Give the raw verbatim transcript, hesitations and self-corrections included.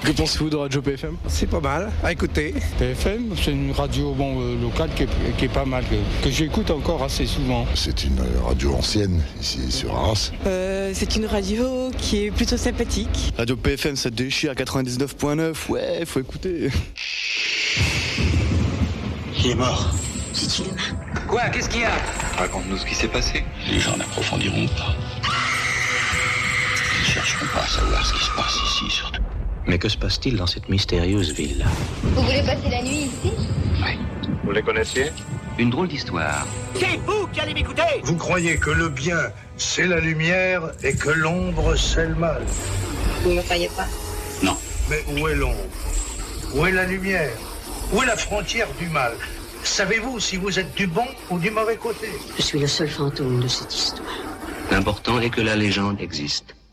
Que pensez-vous de Radio P F M? C'est pas mal à écouter. P F M, c'est une radio bon, euh, locale qui est, qui est pas mal, que, que j'écoute encore assez souvent. C'est une radio ancienne, ici sur Arras. Euh, c'est une radio qui est plutôt sympathique. Radio P F M, ça déchire à quatre-vingt-dix-neuf point neuf, ouais, faut écouter. Il est mort. C'est une humain. Quoi? Qu'est-ce qu'il y a? Raconte-nous ce qui s'est passé. Les gens n'approfondiront pas. Ils ne chercheront pas à savoir ce qui se passe ici, surtout. Mais que se passe-t-il dans cette mystérieuse ville? Vous voulez passer la nuit ici? Oui. Vous les connaissiez? Une drôle d'histoire. C'est vous qui allez m'écouter! Vous croyez que le bien, c'est la lumière et que l'ombre, c'est le mal? Vous ne me croyez pas? Non. Mais où est l'ombre? Où est la lumière? Où est la frontière du mal? Savez-vous si vous êtes du bon ou du mauvais côté? Je suis le seul fantôme de cette histoire. L'important est que la légende existe.